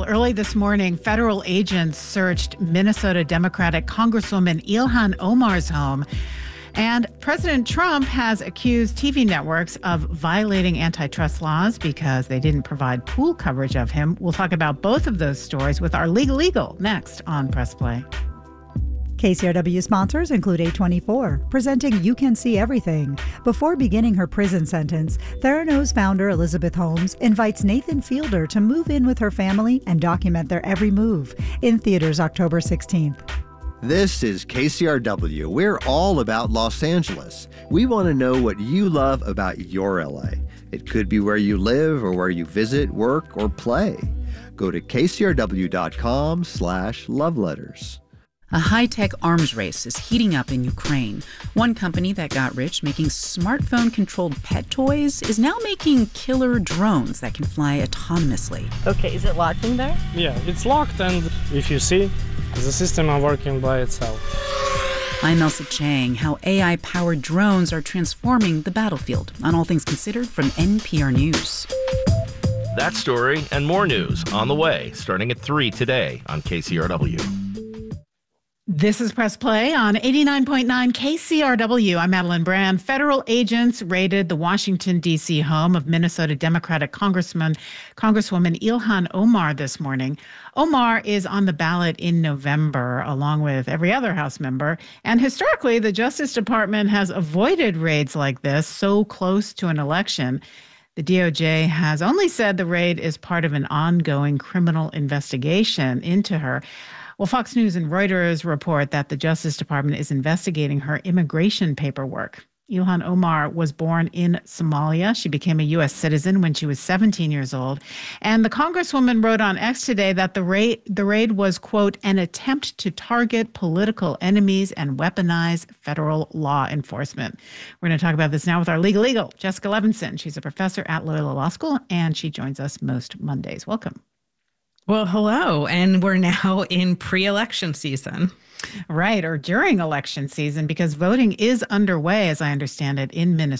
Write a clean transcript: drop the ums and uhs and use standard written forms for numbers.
early this morning, federal agents searched Minnesota Democratic Congresswoman Ilhan Omar's home. And President Trump has accused TV networks of violating antitrust laws because they didn't provide pool coverage of him. We'll talk about both of those stories with our Legal next on Press Play. KCRW sponsors include A24, presenting You Can See Everything. Before beginning her prison sentence, Theranos founder Elizabeth Holmes invites Nathan Fielder to move in with her family and document their every move. In theaters October 16th. This is KCRW. We're all about Los Angeles. We want to know what you love about your LA. It could be where you live or where you visit, work, or play. Go to kcrw.com/loveletters. A high-tech arms race is heating up in Ukraine. One company that got rich making smartphone-controlled pet toys is now making killer drones that can fly autonomously. Okay, is it locked in there? Yeah, it's locked, and if you see, the system is working by itself. I'm Elsa Chang. How AI-powered drones are transforming the battlefield on All Things Considered from NPR News. That story and more news on the way, starting at 3 today on KCRW. This is Press Play on 89.9 KCRW. I'm Madeline Brand. Federal agents raided the Washington, D.C. home of Minnesota Democratic Congresswoman Ilhan Omar this morning. Omar is on the ballot in November, along with every other House member. And historically, the Justice Department has avoided raids like this so close to an election. The DOJ has only said the raid is part of an ongoing criminal investigation into her. Well, Fox News and Reuters report that the Justice Department is investigating her immigration paperwork. Ilhan Omar was born in Somalia. She became a U.S. citizen when she was 17 years old. And the Congresswoman wrote on X today that the raid was, quote, an attempt to target political enemies and weaponize federal law enforcement. We're going to talk about this now with our legal, Jessica Levinson. She's a professor at Loyola Law School, and she joins us most Mondays. Welcome. Well, hello, and we're now in pre-election season. Right, or during election season, because voting is underway, as I understand it, in Minnesota.